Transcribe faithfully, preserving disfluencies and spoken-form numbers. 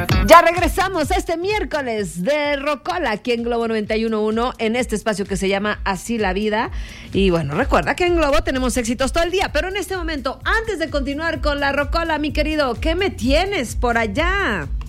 Ya regresamos este miércoles de Rocola aquí en Globo noventa y uno punto uno en este espacio que se llama Así la Vida. Y bueno, recuerda que en Globo tenemos éxitos todo el día, pero en este momento, antes de continuar con la Rocola, mi querido, ¿qué me tienes por allá?